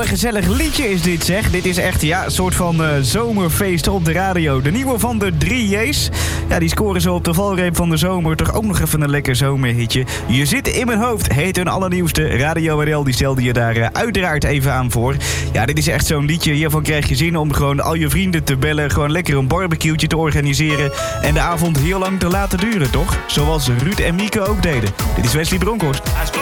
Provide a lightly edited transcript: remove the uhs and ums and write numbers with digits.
een gezellig liedje is dit, zeg. Dit is echt, een soort van zomerfeest op de radio. De nieuwe van de 3J's. Ja, die scoren zo op de valreep van de zomer. Toch ook nog even een lekker zomerhitje. Je zit in mijn hoofd, heet hun allernieuwste. Radio RL, die stelde je daar uiteraard even aan voor. Ja, dit is echt zo'n liedje. Hiervan krijg je zin om gewoon al je vrienden te bellen. Gewoon lekker een barbecue'tje te organiseren. En de avond heel lang te laten duren, toch? Zoals Ruud en Mieke ook deden. Dit is Wesley Bronkhorst.